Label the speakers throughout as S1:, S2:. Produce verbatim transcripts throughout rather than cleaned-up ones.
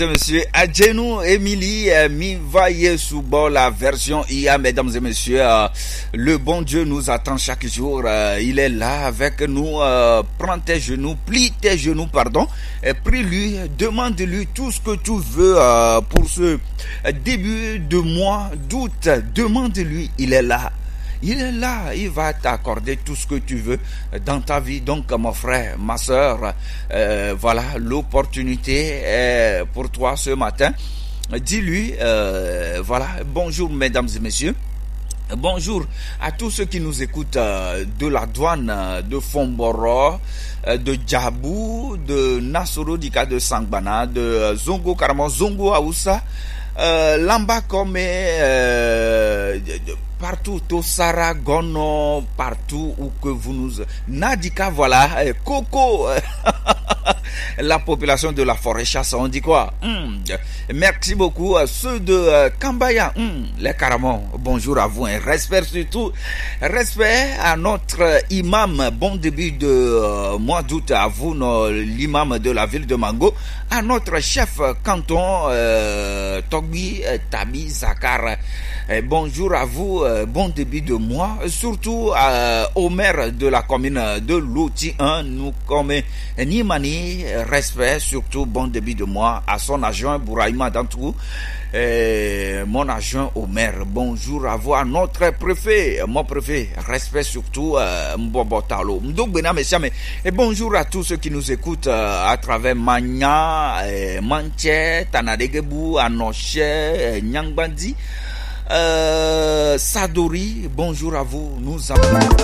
S1: Monsieur Adjenou Emily Mivaye Soubo, la version I A, mesdames et messieurs, euh, le bon Dieu nous attend chaque jour, euh, il est là avec nous, euh, prends tes genoux, plie tes genoux, pardon, et prie-lui, demande-lui tout ce que tu veux euh, pour ce début de mois d'août, demande-lui, il est là. Il est là, il va t'accorder tout ce que tu veux dans ta vie. Donc, mon frère, ma soeur, euh, voilà, l'opportunité est pour toi ce matin. Dis-lui, euh, voilà, bonjour mesdames et messieurs. Bonjour à tous ceux qui nous écoutent euh, de la douane euh, de Fomboro, euh, de Djabou, de Nassoro Dika de Sangbana, de euh, Zongo Karamo, Zongo Aoussa, euh, Lamba Kome, euh, partout, Tosara, Gono, partout où que vous nous... Nadika, voilà, Coco, la population de la forêt chasse, on dit quoi? Hum. Merci beaucoup à ceux de euh, Kambaya, hum. Les Karamon, bonjour à vous, hein. Respect surtout, respect à notre imam, bon début de euh, mois d'août à vous, l'imam de la ville de Mango, à notre chef canton, euh, Togbi Tabi Zakar. Et bonjour à vous, euh, bon début de mois, surtout euh, au maire de la commune de Louti un, nous comme Nimani, respect, surtout bon début de mois, à son adjoint Bouraïma Dantou, et mon adjoint au maire, bonjour à vous, à notre préfet, mon préfet, respect surtout, euh, Mbobotalo, Mdougbena Messiame, et bonjour à tous ceux qui nous écoutent euh, à travers Magna, euh, Manche, Tanadegebu, Anoche, euh, Nyangbandi, Euh, Sadori, bonjour à vous. Nous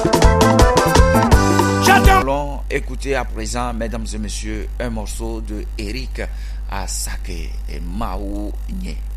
S1: allons écouter à présent, mesdames et messieurs, un morceau de Eric Asake et Mao Nye.